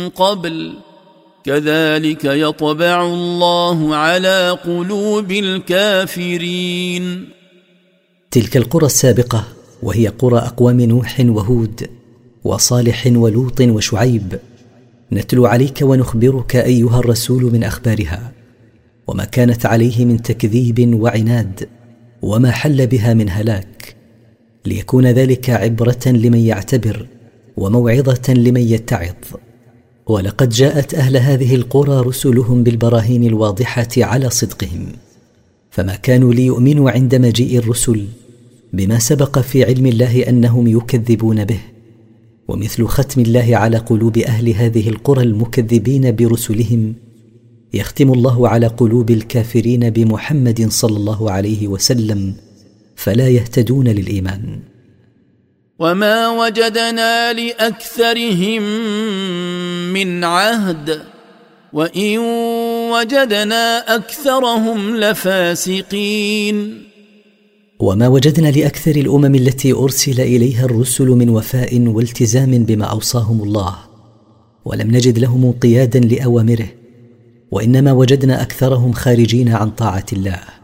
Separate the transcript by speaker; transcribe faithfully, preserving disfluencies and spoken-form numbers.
Speaker 1: قبل كذلك يطبع الله على قلوب الكافرين.
Speaker 2: تلك القرى السابقة وهي قرى أقوام نوح وهود وصالح ولوط وشعيب نتلو عليك ونخبرك أيها الرسول من أخبارها وما كانت عليه من تكذيب وعناد وما حل بها من هلاك، ليكون ذلك عبرة لمن يعتبر وموعظة لمن يتعظ. ولقد جاءت أهل هذه القرى رسلهم بالبراهين الواضحة على صدقهم، فما كانوا ليؤمنوا عند مجيء الرسل بما سبق في علم الله أنهم يكذبون به، ومثل ختم الله على قلوب أهل هذه القرى المكذبين برسلهم يختم الله على قلوب الكافرين بمحمد صلى الله عليه وسلم فلا يهتدون للإيمان.
Speaker 1: وما وجدنا لأكثرهم من عهد وإن وجدنا أكثرهم لفاسقين.
Speaker 2: وما وجدنا لأكثر الأمم التي أرسل إليها الرسل من وفاء والتزام بما أوصاهم الله، ولم نجد لهم انقيادا لأوامره، وإنما وجدنا أكثرهم خارجين عن طاعة الله.